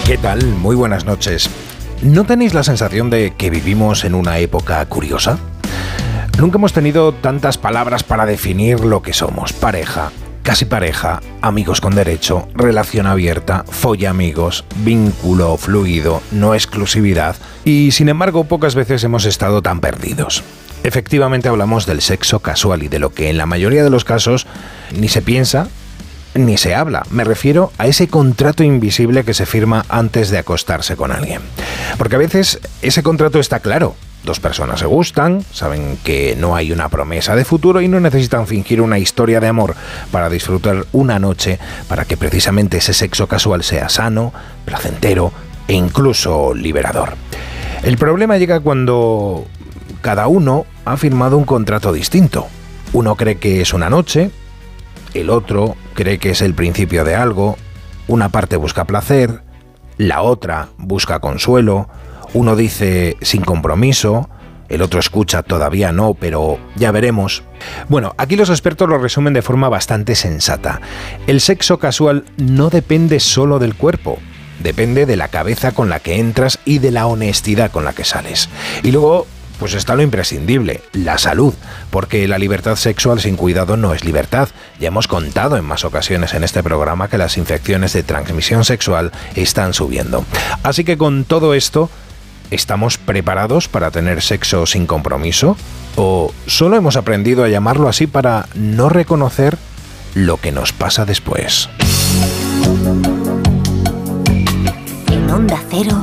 ¿Qué tal? Muy buenas noches. ¿No tenéis la sensación de que vivimos en una época curiosa? Nunca hemos tenido tantas palabras para definir lo que somos. Pareja, casi pareja, amigos con derecho, relación abierta, follamigos, vínculo fluido, no exclusividad. Y sin embargo, pocas veces hemos estado tan perdidos. Efectivamente hablamos del sexo casual y de lo que en la mayoría de los casos ni se piensa ni se habla. Me refiero a ese contrato invisible que se firma antes de acostarse con alguien. Porque a veces ese contrato está claro. Dos personas se gustan, saben que no hay una promesa de futuro y no necesitan fingir una historia de amor para disfrutar una noche, para que precisamente ese sexo casual sea sano, placentero e incluso liberador. El problema llega cuando cada uno ha firmado un contrato distinto. Uno cree que es una noche, el otro cree que es el principio de algo, una parte busca placer, la otra busca consuelo, uno dice sin compromiso, el otro escucha todavía no, pero ya veremos. Bueno, aquí los expertos lo resumen de forma bastante sensata. El sexo casual no depende solo del cuerpo, depende de la cabeza con la que entras y de la honestidad con la que sales. Y luego, pues está lo imprescindible, la salud, porque la libertad sexual sin cuidado no es libertad. Ya hemos contado en más ocasiones en este programa que las infecciones de transmisión sexual están subiendo. Así que con todo esto, ¿estamos preparados para tener sexo sin compromiso? ¿O solo hemos aprendido a llamarlo así para no reconocer lo que nos pasa después? En Onda Cero.